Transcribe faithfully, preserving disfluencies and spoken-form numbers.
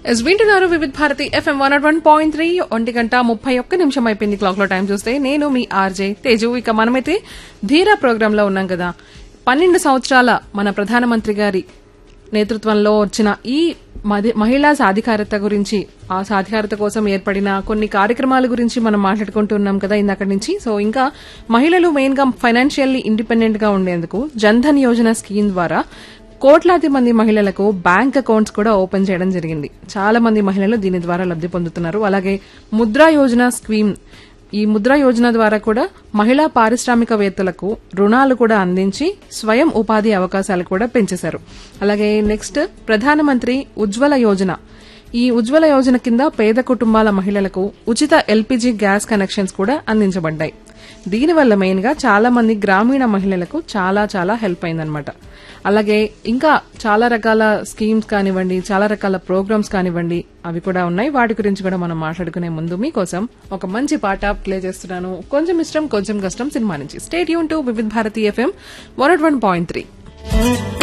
Yes వింటున్నారు వివిధ Bharati FM one not one point three ఒంటి గంట ముప్పై ఒక్క నిమిషం అయిపోయింది క్లాక్ లో టైం చూస్తే. నేను మీ ఆర్జే తేజు. ఇక మనమైతే ధీరా ప్రోగ్రామ్ లో ఉన్నాం కదా. పన్నెండు సంవత్సరాల మన ప్రధానమంత్రి గారి నేతృత్వంలో వచ్చిన ఈ మహిళా సాధికారత గురించి, ఆ సాధికారత కోసం ఏర్పడిన కొన్ని కార్యక్రమాల గురించి మనం మాట్లాడుకుంటున్నాం కదా ఇందక్కడి నుంచి. సో ఇంకా మహిళలు మెయిన్ గా ఫైనాన్షియల్లీ ఇండిపెండెంట్ గా ఉండేందుకు జన్ధన్ యోజన స్కీమ్ ద్వారా కోట్లాది మంది మహిళలకు బ్యాంక్ అకౌంట్స్ కూడా ఓపెన్ చేయడం జరిగింది. చాలా మంది మహిళలు దీని ద్వారా లబ్ది పొందుతున్నారు. అలాగే ముద్రా యోజన స్కీమ్, ఈ ముద్రా యోజన ద్వారా కూడా మహిళా పారిశ్రామికవేత్తలకు రుణాలు కూడా అందించి స్వయం ఉపాధి అవకాశాలు కూడా పెంచేశారు. అలాగే నెక్స్ట్ ప్రధానమంత్రి ఉజ్వల యోజన. ఈ ఉజ్వల యోజన కింద పేద కుటుంబాల మహిళలకు ఉచిత ఎల్పీజీ గ్యాస్ కనెక్షన్స్ కూడా అందించబడ్డాయి. దీనివల్ల మెయిన్ గా చాలా మంది గ్రామీణ మహిళలకు చాలా చాలా హెల్ప్ అయిందనమాట. అలాగే ఇంకా చాలా రకాల స్కీమ్స్ కానివ్వండి, చాలా రకాల ప్రోగ్రామ్స్ కానివ్వండి, అవి కూడా ఉన్నాయి. వాటి గురించి కూడా మనం మాట్లాడుకునే ముందు మీకోసం ఒక మంచి పాట ప్లే చేస్తున్నాను. కొంచెం ఇష్టం కొంచెం కష్టం సినిమా నుంచి. స్టే ట్యూన్ టు వివిధ Bharati FM one not one point three.